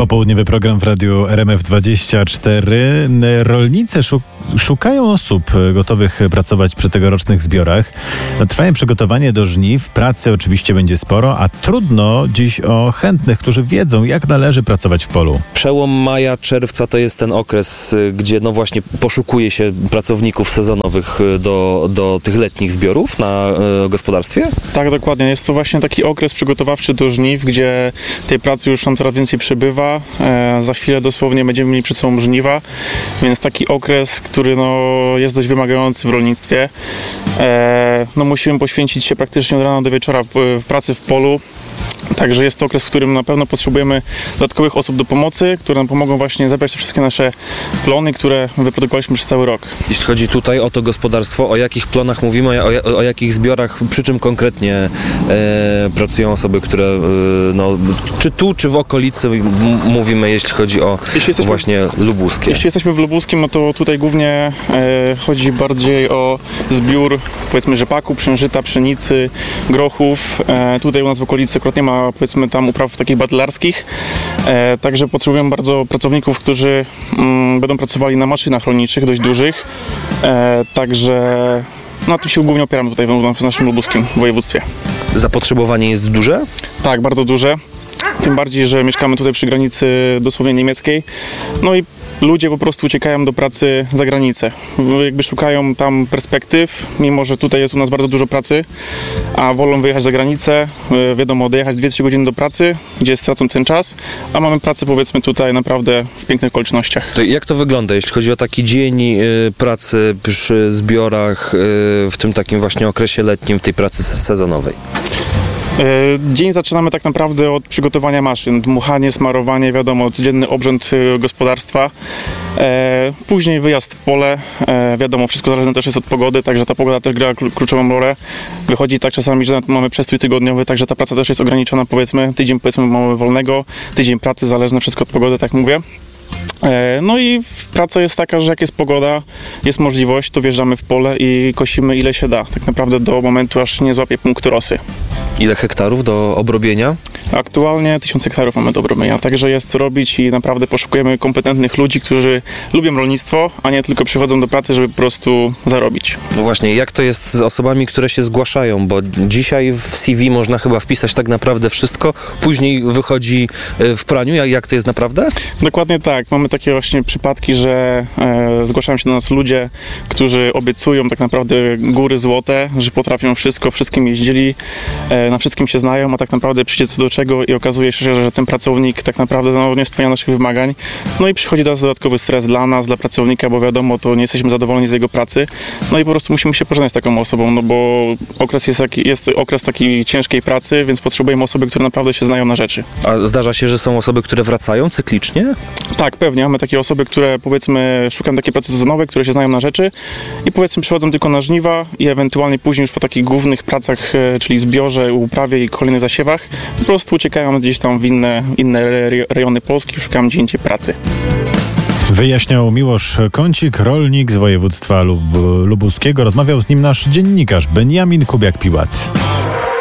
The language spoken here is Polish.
Popołudniowy program w radiu RMF24. Rolnicy szukają osób gotowych pracować przy tegorocznych zbiorach. Trwają przygotowanie do żniw, pracy oczywiście będzie sporo, a trudno dziś o chętnych, którzy wiedzą, jak należy pracować w polu. Przełom maja, czerwca to jest ten okres, gdzie no właśnie poszukuje się pracowników sezonowych do tych letnich zbiorów na gospodarstwie? Tak, dokładnie. Jest to właśnie taki okres przygotowawczy do żniw, gdzie tej pracy już nam coraz więcej przybywa. Za chwilę dosłownie będziemy mieli przed sobą żniwa, więc taki okres, który jest dość wymagający w rolnictwie. Musimy poświęcić się praktycznie od rana do wieczora w pracy w polu. Także jest to okres, w którym na pewno potrzebujemy dodatkowych osób do pomocy, które nam pomogą właśnie zebrać te wszystkie nasze plony, które wyprodukowaliśmy przez cały rok. Jeśli chodzi tutaj o to gospodarstwo, o jakich plonach mówimy, o jakich zbiorach, przy czym konkretnie pracują osoby, które czy tu, czy w okolicy mówimy, jeśli chodzi o właśnie lubuskie? Jeśli jesteśmy w lubuskim, no to tutaj głównie chodzi bardziej o zbiór, powiedzmy, rzepaku, pszeniżyta, pszenicy, grochów. Tutaj u nas w okolicy akurat nie ma, powiedzmy, tam upraw takich batelarskich, także potrzebujemy bardzo pracowników, którzy będą pracowali na maszynach rolniczych, dość dużych, także na tym się głównie opieramy tutaj w naszym lubuskim województwie. Zapotrzebowanie jest duże? Tak, bardzo duże. Tym bardziej, że mieszkamy tutaj przy granicy dosłownie niemieckiej. No i ludzie po prostu uciekają do pracy za granicę. Jakby szukają tam perspektyw, mimo że tutaj jest u nas bardzo dużo pracy, a wolą wyjechać za granicę, wiadomo, dojechać 2-3 godziny do pracy, gdzie stracą ten czas, a mamy pracę, powiedzmy, tutaj naprawdę w pięknych okolicznościach. To jak to wygląda, jeśli chodzi o taki dzień pracy przy zbiorach w tym takim właśnie okresie letnim, w tej pracy sezonowej? Dzień zaczynamy tak naprawdę od przygotowania maszyn, dmuchanie, smarowanie, wiadomo, codzienny obrząd gospodarstwa. Później wyjazd w pole, wiadomo, wszystko zależne też jest od pogody, także ta pogoda też gra kluczową rolę. Wychodzi tak czasami, że mamy przestój tygodniowy, także ta praca też jest ograniczona, powiedzmy, tydzień mamy wolnego, tydzień pracy, zależne wszystko od pogody, tak mówię. No i praca jest taka, że jak jest pogoda, jest możliwość, to wjeżdżamy w pole i kosimy ile się da. Tak naprawdę do momentu, aż nie złapie punkt rosy. Ile hektarów do obrobienia? Aktualnie 1000 hektarów mamy do obrobienia, także jest co robić i naprawdę poszukujemy kompetentnych ludzi, którzy lubią rolnictwo, a nie tylko przychodzą do pracy, żeby po prostu zarobić. No właśnie, jak to jest z osobami, które się zgłaszają, bo dzisiaj w CV można chyba wpisać tak naprawdę wszystko, później wychodzi w praniu, jak to jest naprawdę? Dokładnie tak, mamy takie właśnie przypadki, że zgłaszają się do nas ludzie, którzy obiecują tak naprawdę góry złote, że potrafią wszystko, wszystkim jeździli, na wszystkim się znają, a tak naprawdę przyjdzie co do czego i okazuje się, że ten pracownik tak naprawdę nie spełnia naszych wymagań. No i przychodzi teraz dodatkowy stres dla nas, dla pracownika, bo wiadomo, to nie jesteśmy zadowoleni z jego pracy. No i po prostu musimy się pożegnać z taką osobą, no bo okres jest okres takiej ciężkiej pracy, więc potrzebujemy osoby, które naprawdę się znają na rzeczy. A zdarza się, że są osoby, które wracają cyklicznie? Tak, pewnie. Mamy takie osoby, które, powiedzmy, szukają takiej pracy sezonowej, które się znają na rzeczy i, powiedzmy, przychodzą tylko na żniwa i ewentualnie później już po takich głównych pracach, czyli zbiorze, uprawie i kolejnych zasiewach, po prostu uciekają gdzieś tam w inne rejony Polski i szukają gdzie indziej pracy. Wyjaśniał Miłosz Kącik, rolnik z województwa lubuskiego. Rozmawiał z nim nasz dziennikarz Beniamin Kubiak-Piłat.